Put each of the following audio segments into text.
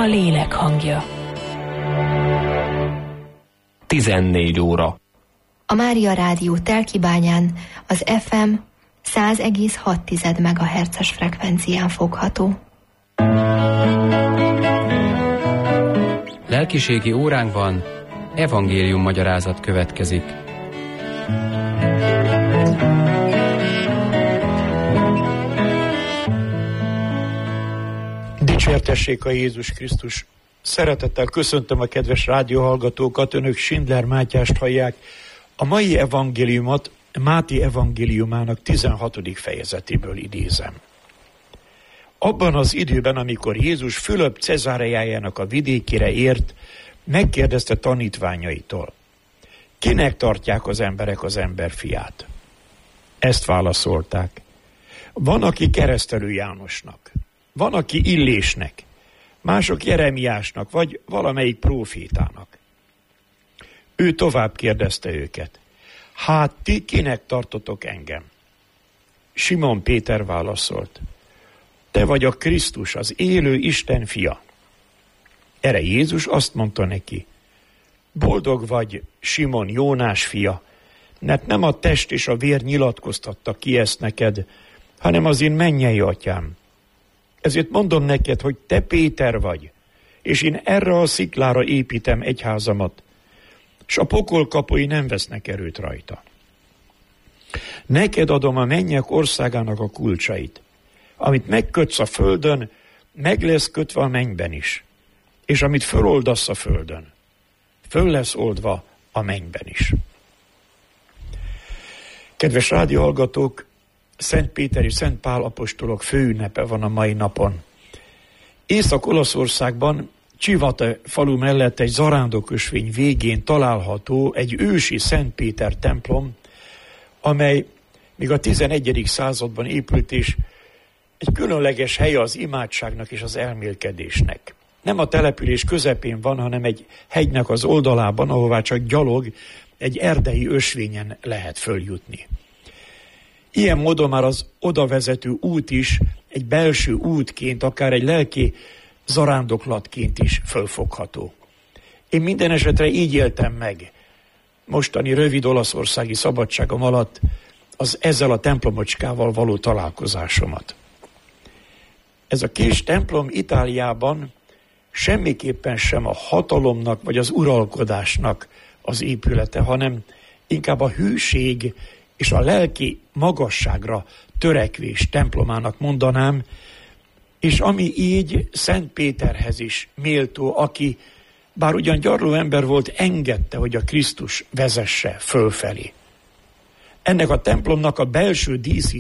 lélek hangja. 14 óra. A Mária Rádió Telkibányán az FM 100,6 MHz-es frekvencián fogható. Lelkiségi óránkban evangélium magyarázat következik. Dicsértessék a Jézus Krisztus! Szeretettel köszöntöm a kedves rádióhallgatókat, önök Schindler Mátyást hallják. A mai evangéliumot Máté evangéliumának 16. fejezetéből idézem. Abban az időben, amikor Jézus Fülöp Cezáreájának a vidékére ért, megkérdezte tanítványaitól: kinek tartják az emberek az emberfiát? Ezt válaszolták: van, aki Keresztelő Jánosnak, van, aki Illésnek, mások Jeremiásnak, vagy valamelyik prófétának. Ő tovább kérdezte őket: hát ti kinek tartotok engem? Simon Péter válaszolt: te vagy a Krisztus, az élő Isten fia. Erre Jézus azt mondta neki: boldog vagy, Simon, Jónás fia, mert nem a test és a vér nyilatkoztatta ki ezt neked, hanem az én mennyei atyám. Ezért mondom neked, hogy te Péter vagy, és én erre a sziklára építem egyházamat, s a pokol kapui nem vesznek erőt rajta. Neked adom a mennyek országának a kulcsait. Amit megkötsz a földön, meg lesz kötve a mennyben is, és amit föloldasz a földön, föl lesz oldva a mennyben is. Kedves rádióhallgatók, Szent Péter és Szent Pál apostolok főünnepe van a mai napon. Észak-Olaszországban, Civate falu mellett egy zarándokösvény végén található egy ősi Szent Péter templom, amely még a 11. században épült, és egy különleges helye az imádságnak és az elmélkedésnek. Nem a település közepén van, hanem egy hegynek az oldalában, ahová csak gyalog egy erdei ösvényen lehet följutni. Ilyen módon már az odavezető út is egy belső útként, akár egy lelki zarándoklatként is fölfogható. Én minden esetre így éltem meg mostani rövid olaszországi szabadságom alatt ezzel a templomocskával való találkozásomat. Ez a kis templom Itáliában semmiképpen sem a hatalomnak vagy az uralkodásnak az épülete, hanem inkább a hűség és a lelki magasságra törekvés templomának mondanám, és ami így Szent Péterhez is méltó, aki bár ugyan gyarló ember volt, engedte, hogy a Krisztus vezesse fölfelé. Ennek a templomnak a belső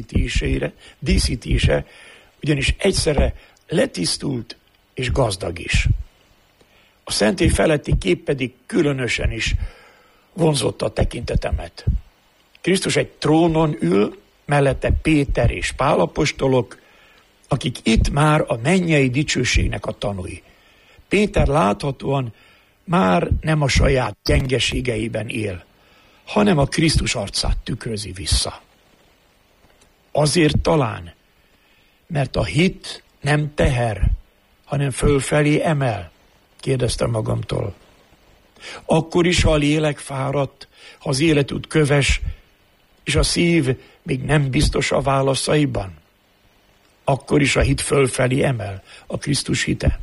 díszítése ugyanis egyszerre letisztult és gazdag is. A szentély feletti kép pedig különösen is vonzotta a tekintetemet. Krisztus egy trónon ül, mellette Péter és Pál apostolok, akik itt már a mennyei dicsőségnek a tanúi. Péter láthatóan már nem a saját gyengeségeiben él, hanem a Krisztus arcát tükrözi vissza. Azért talán, mert a hit nem teher, hanem fölfelé emel, kérdeztem magamtól. Akkor is, ha a lélek fáradt, ha az életút köves, és a szív még nem biztos a válaszaiban, akkor is a hit fölfelé emel, a Krisztus hite.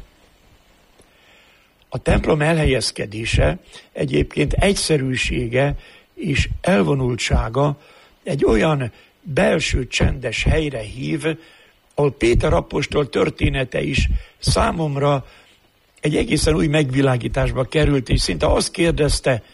A templom elhelyezkedése egyébként egyszerűsége és elvonultsága egy olyan belső csendes helyre hív, ahol Péter apostol története is számomra egy egészen új megvilágításba került, és szinte azt kérdezte,